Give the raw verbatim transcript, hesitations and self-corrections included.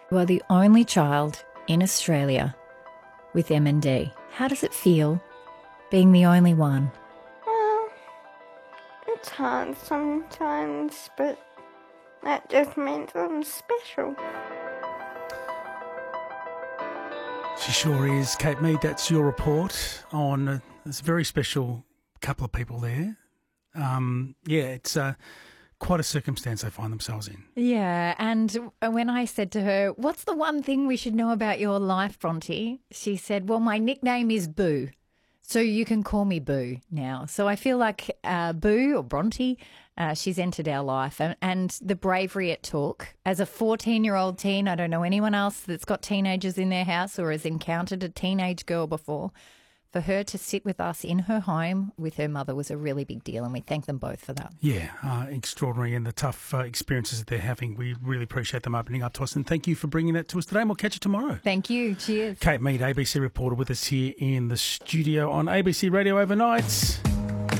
You are the only child in Australia with M N D. How does it feel being the only one? Well, it's hard sometimes, but that just means I'm special. She sure is. Kate Mead, that's your report on uh, this very special couple of people there. Um, yeah, it's uh, quite a circumstance they find themselves in. Yeah, and when I said to her, what's the one thing we should know about your life, Bronte? She said, well, my nickname is Boo, so you can call me Boo now. So I feel like uh, Boo or Bronte, uh, she's entered our life. And, and the bravery it took. As a fourteen-year-old teen, I don't know anyone else that's got teenagers in their house or has encountered a teenage girl before. For her to sit with us in her home with her mother was a really big deal, and we thank them both for that. Yeah, uh, extraordinary, and the tough uh, experiences that they're having. We really appreciate them opening up to us, and thank you for bringing that to us today, and we'll catch you tomorrow. Thank you. Cheers. Kate Mead, A B C reporter with us here in the studio on A B C Radio Overnight.